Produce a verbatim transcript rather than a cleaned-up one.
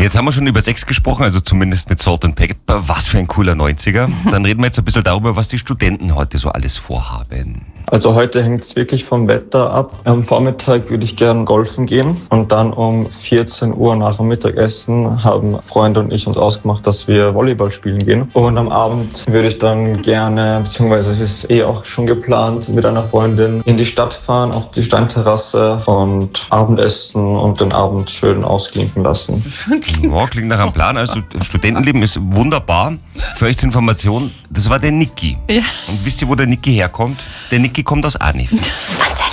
Jetzt haben wir schon über Sex gesprochen, also zumindest mit Salt and Pepper. Was für ein cooler neunziger. Dann reden wir jetzt ein bisschen darüber, was die Studenten heute so alles vorhaben. Also heute hängt es wirklich vom Wetter ab. Am Vormittag würde ich gern golfen gehen und dann um vierzehn Uhr nach dem Mittagessen haben Freunde und ich uns ausgemacht, dass wir Volleyball spielen gehen. Und am Abend würde ich dann gerne, beziehungsweise es ist eh auch schon geplant, mit einer Freundin in die Stadt fahren, auf die Steinterrasse und Abendessen und den Abend schön ausklinken lassen. Ja, klingt nach einem Plan. Also Studentenleben ist wunderbar. Für euch zur Information, das war der Niki. Ja. Und wisst ihr, wo der Niki herkommt? Der Niki kommt aus Arnif.